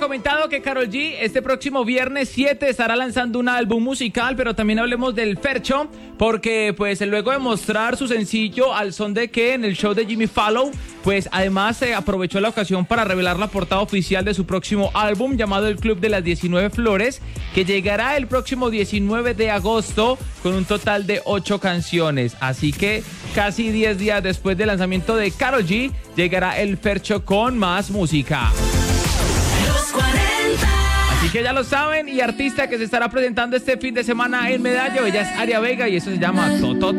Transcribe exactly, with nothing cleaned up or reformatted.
comentado que Karol G este próximo viernes siete estará lanzando un álbum musical, pero también hablemos del Fercho, porque pues luego de mostrar su sencillo Al Son de Que en el show de Jimmy Fallon, pues además se eh, aprovechó la ocasión para revelar la portada oficial de su próximo álbum llamado El Club de las diecinueve Flores, que llegará el próximo diecinueve de agosto con un total de ocho canciones. Así que casi diez días después del lanzamiento de Karol G, llegará el Fercho con más música. Así que ya lo saben, y artista que se estará presentando este fin de semana en Medallo, ella es Aria Vega y eso se llama Tototo.